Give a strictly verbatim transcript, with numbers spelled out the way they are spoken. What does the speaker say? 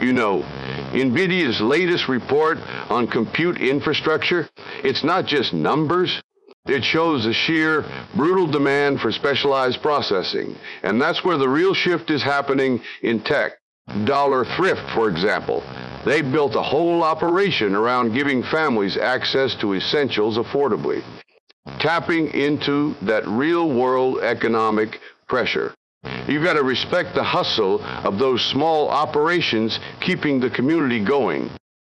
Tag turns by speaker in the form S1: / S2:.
S1: You know, NVIDIA's latest report on compute infrastructure, it's not just numbers. It shows the sheer, brutal demand for specialized processing. And that's where the real shift is happening in tech. Dollar Thrift, for example. They built a whole operation around giving families access to essentials affordably, tapping into that real-world economic pressure. You've got to respect the hustle of those small operations keeping the community going.